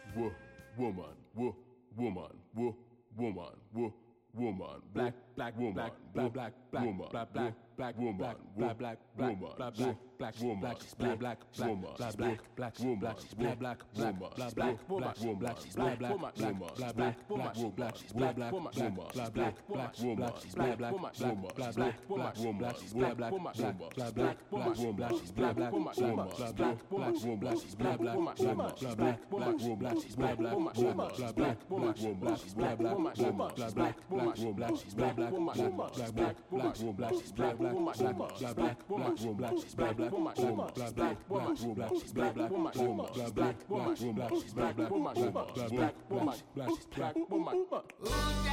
wo, woman, wo, woman, wo, woman, wo, woman, black, black, woman, black, wo, black, black, woman, black, black, black, woman, black, wo, black, black, woman, black, wo, black, woman, black, black, black, woman, black, wo, black, woman, black, wo, black, black, woman, black, black, black, woman, black, woman, black, black, woman, black, woman, black, black, black, woman, black, black, black, woman, black, woman, black, black, black, woman, black, black, black, woman, black, black, black, woman, black, black, black, woman, black, black, black, woman, black, black, black, black, black, woman, black, black, black, woman, black, black, black, woman, black, black, black, black, black, woman, black, black, black, woman, black, black, black, woman, black, black, black, woman, black, black, black, black, black, woman, black, black, black, woman, black, black, black, black, black, woman, black, black, black, woman, black, black, black, black, black, woman, black, black, black, woman, black, black, black, woman, black, black, black, woman, black, black, black, woman, black, black, black, woman, black, black, woman, black, black, woman, black, woman.